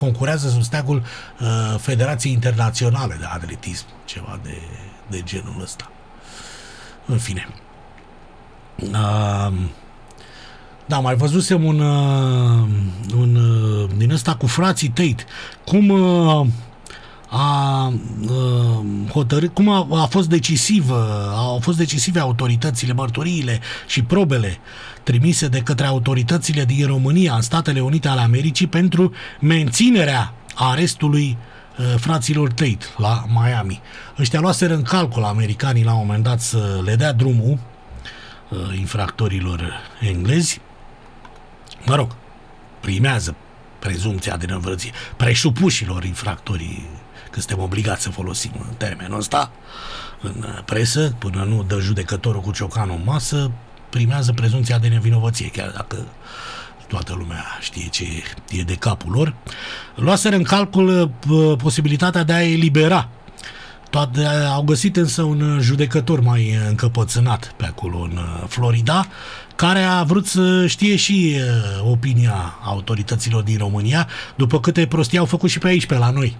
concurează sub steagul Federației Internaționale de Atletism, ceva de genul ăsta. În fine. Da, mai văzusem un din ăsta cu frații Tate. Cum a fost decisivă, au fost decisive autoritățile, mărturiile și probele trimise de către autoritățile din România în Statele Unite ale Americii pentru menținerea arestului fraților Tate la Miami. Ăștia luaseră în calcul americanii la un moment dat să le dea drumul infractorilor englezi. Mă rog, primează prezumția de neînvățăție presupușilor infractorii, că suntem obligați să folosim termenul ăsta în presă, până nu dă judecătorul cu ciocanul în masă, primează prezumția de nevinovăție, chiar dacă toată lumea știe ce e de capul lor. Luaseră în calcul posibilitatea de a elibera. Au găsit însă un judecător mai încăpățânat pe acolo în Florida, care a vrut să știe și opinia autorităților din România, după câte prostii au făcut și pe aici, pe la noi,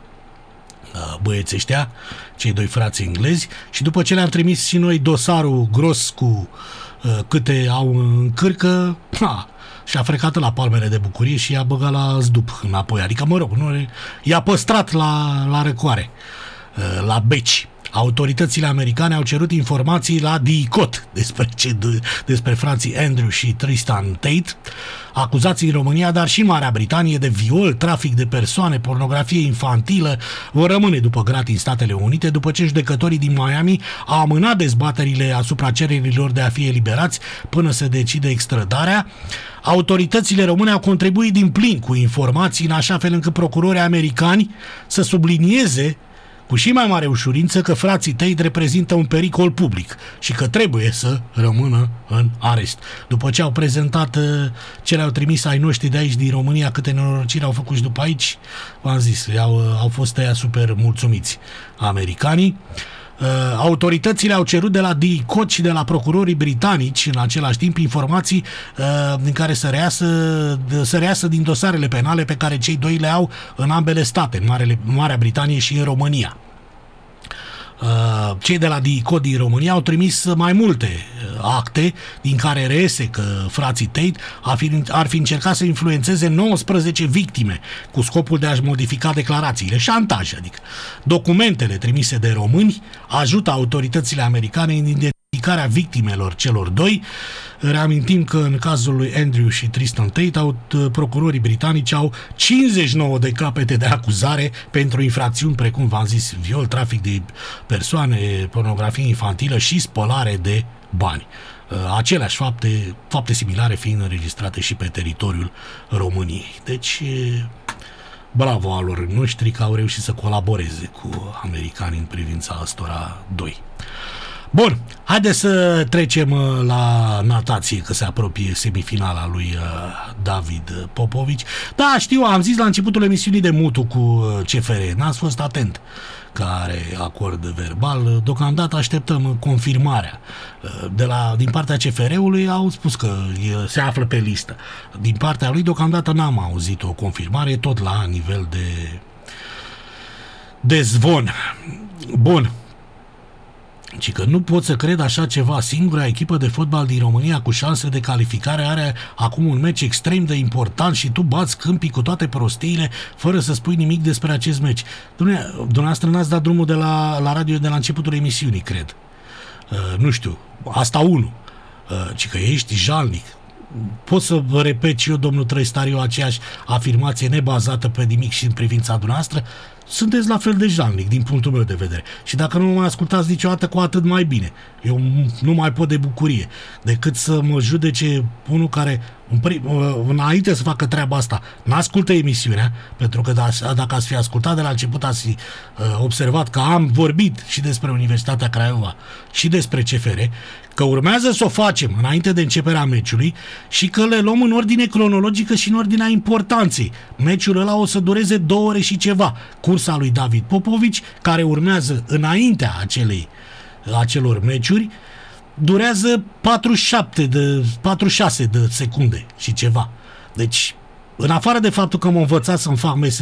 băieții ăștia, cei doi frați englezi, și după ce le-am trimis și noi dosarul gros cu câte au în cârcă, și-a frecat la palmele de bucurie și i-a băgat la zdup înapoi. Adică, mă rog, nu, i-a păstrat la răcoare, la beci. Autoritățile americane au cerut informații la DICOT despre frații Andrew și Tristan Tate, acuzații în România, dar și în Marea Britanie de viol, trafic de persoane, pornografie infantilă. Vor rămâne după gratii în Statele Unite, după ce judecătorii din Miami au amânat dezbaterile asupra cererilor de a fi eliberați până se decide extradarea. Autoritățile române au contribuit din plin cu informații în așa fel încât procurorii americani să sublinieze cu și mai mare ușurință că frații Tate reprezintă un pericol public și că trebuie să rămână în arest. După ce au prezentat ce le-au trimis ai noștri de aici din România, câte nenorociri au făcut și după aici, v-am zis, au fost ăia super mulțumiți americanii. Autoritățile au cerut de la DICOT și de la procurorii britanici în același timp informații din care să reiasă din dosarele penale pe care cei doi le au în ambele state, în Marea Britanie și în România. Cei de la DICOT din România au trimis mai multe acte din care reiese că frații Tate ar fi încercat să influențeze 19 victime cu scopul de a-și modifica declarațiile. Șantaj, adică. Documentele trimise de români ajută autoritățile americane în identificarea victimelor celor doi. Reamintim că în cazul lui Andrew și Tristan Tate, procurorii britanici au 59 de capete de acuzare pentru infracțiuni precum, v-am zis, viol, trafic de persoane, pornografie infantilă și spălare de bani. Aceleași fapte similare fiind înregistrate și pe teritoriul României. Deci, bravo alor noștri că au reușit să colaboreze cu americanii în privința ăstora doi. Bun, haideți să trecem la natație, că se apropie semifinala lui David Popovici. Da, știu, am zis la începutul emisiunii de Mutu cu CFR, n-ați fost atent, care acord verbal. Deocamdată așteptăm confirmarea. Din partea CFR-ului au spus că se află pe listă. Din partea lui deocamdată n-am auzit o confirmare, tot la nivel de zvon. Bun. Și că nu pot să cred așa ceva. Singura echipă de fotbal din România cu șanse de calificare are acum un meci extrem de important și tu bați câmpii cu toate prostiile fără să spui nimic despre acest meci. Dumneavoastră n-ați dat drumul de la radio de la începutul emisiunii, cred. Nu știu, asta unul. Ci că ești jalnic. Pot să vă repet și eu, domnul Trăistariu, aceeași afirmație nebazată pe nimic și în privința dumneavoastră? Sunteți la fel de jalnic, din punctul meu de vedere. Și dacă nu mă mai ascultați niciodată, cu atât mai bine. Eu nu mai pot de bucurie decât să mă judece unul care, înainte să facă treaba asta, n-ascultă emisiunea, pentru că dacă ați fi ascultat de la început, ați fi observat că am vorbit și despre Universitatea Craiova și despre CFR, că urmează să o facem înainte de începerea meciului și că le luăm în ordine cronologică și în ordinea importanței. Meciul ăla o să dureze 2 ore și ceva. Cursa lui David Popovici, care urmează înaintea acelor meciuri, durează 46 de secunde și ceva. Deci în afară de faptul că m-a învățat să-mi fac